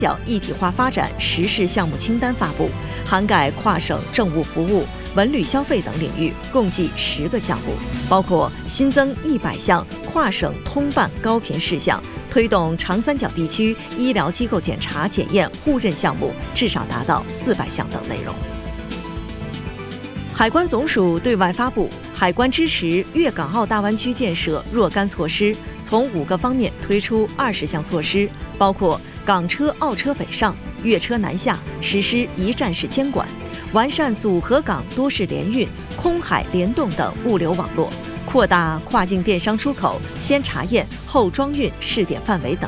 角一体化发展实施项目清单发布，涵盖跨省政务服务、文旅消费等领域，共计10个项目，包括新增100项跨省通办高频事项，推动长三角地区医疗机构检查检验互认项目至少达到400项等内容。海关总署对外发布，海关支持粤港澳大湾区建设若干措施，从5个方面推出20项措施，包括港车、澳车北上、粤车南下，实施一站式监管，完善组合港多式联运、空海联动等物流网络，扩大跨境电商出口先查验后装运试点范围等。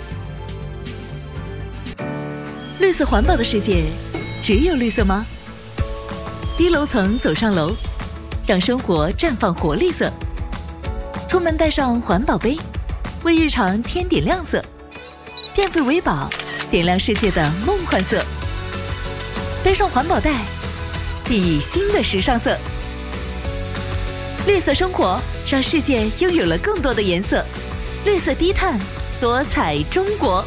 绿色环保的世界，只有绿色吗？低楼层走上楼，让生活绽放活力色。出门带上环保杯，为日常添点亮色。变废为宝，点亮世界的梦幻色。背上环保袋，熠熠新的时尚色。绿色生活，让世界拥有了更多的颜色。绿色低碳，多彩中国。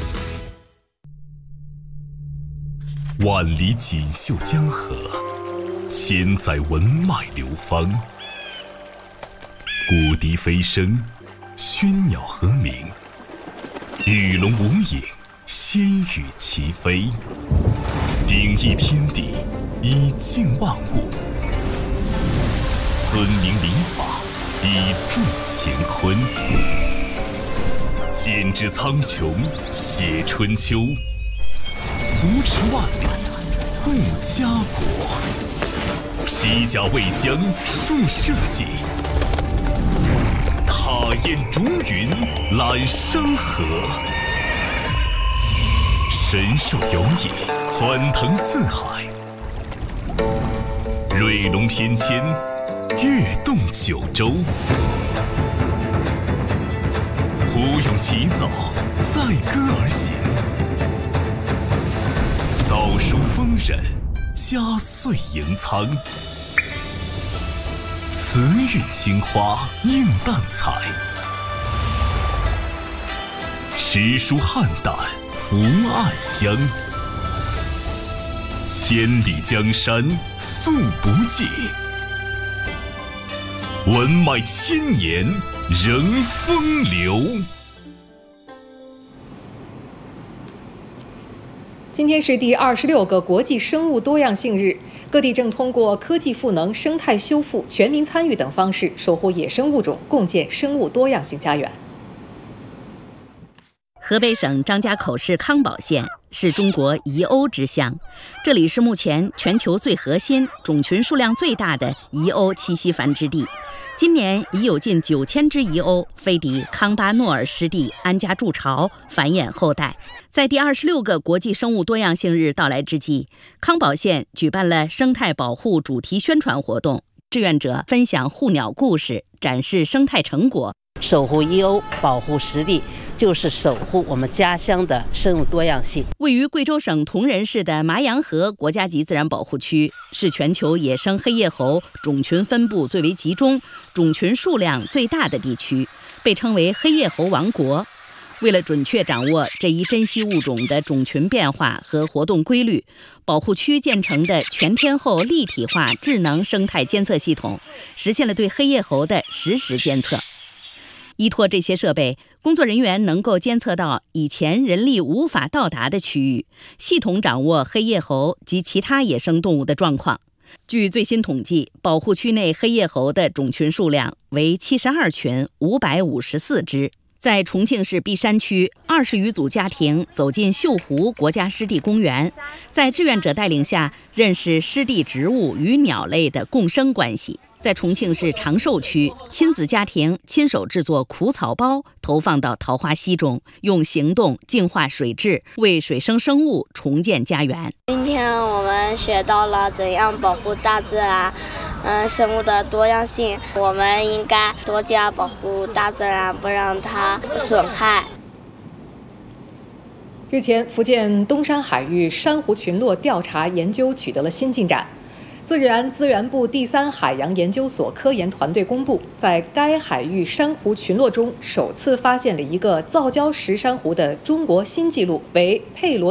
万里锦绣江河，千载文脉流芳。古笛飞声，喧鸟和鸣，鱼龙无影，仙羽齐飞。鼎益天地，以静万物；尊明礼法，以助乾坤。剪纸苍穹，写春秋；扶持万里，护家国。披甲为将，树社稷；踏烟逐云，揽山河。神兽游弋，欢腾四海；瑞龙翩跹，跃动九州。胡咏齐奏，载歌而行；道书丰稔，佳岁迎苍。慈韵青花映淡彩，诗书汉旦福暗香。千里江山素不尽，文脉千年仍风流。 今天是第26个国际生物多样性日，各地正通过科技赋能、生态修复、全民参与等方式，守护野生物种，共建生物多样性家园。 河北省张家口市康保县是中国宜欧之乡，这里是目前全球最核心、种群数量最大的宜欧栖息繁殖地。今年已有近9000只宜欧飞抵康巴诺尔湿地安家筑巢，繁衍后代。在第26个国际生物多样性日到来之际，康保县举办了生态保护主题宣传活动，志愿者分享护鸟故事，展示生态成果。 守护宜欧，保护湿地，就是守护我们家乡的生物多样性。 位于贵州省铜仁市的麻阳河国家级自然保护区，是全球野生黑叶猴种群分布最为集中、种群数量最大的地区，被称为黑叶猴王国。为了准确掌握这一珍稀物种的种群变化和活动规律，保护区建成的全天候立体化智能生态监测系统，实现了对黑叶猴的实时监测。依托这些设备，工作人员能够监测到以前人力无法到达的区域，系统掌握黑叶猴及其他野生动物的状况。据最新统计，保护区内黑叶猴的种群数量为72群554只。在重庆市璧山区，20余组家庭走进秀湖国家湿地公园，在志愿者带领下，认识湿地植物与鸟类的共生关系。在重庆市长寿区，亲子家庭亲手制作苦草包，投放到桃花溪中，用行动净化水质，为水生生物重建家园。 今天我们学到了怎样保护大自然，生物的多样性。我们应该多加保护大自然，不让它损害。 日前，福建东山海域珊瑚群落调查研究取得了新进展。 自然资源部第3海洋研究所科研团队公布，在该海域珊瑚群落中首次发现了一个造礁石珊瑚的中国新纪录，为佩罗